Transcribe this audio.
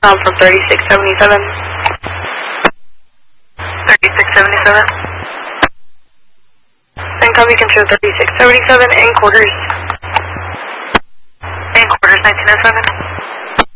From 3677. 3677. Income you can show 3677 and quarters. And quarters 1907.